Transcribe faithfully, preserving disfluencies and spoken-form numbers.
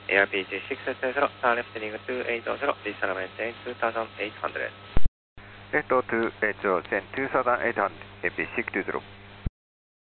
エアピージーシックスツーゼロ、ターンレフトリングにひゃくはちじゅう、ディスタルメンテインにせんはっぴゃく。 レフトにひゃくはちじゅう、にせんはっぴゃく、エーピーシックスツーゼロ。